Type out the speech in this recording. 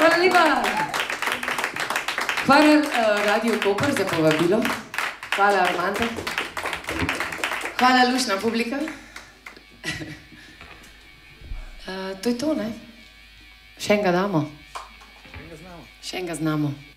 Hvala lepa. Hvala Radio Koper za povabilo. Hvala Armando. Hvala lušna publika. To je to, ne? Še enega damo. Še enega znamo.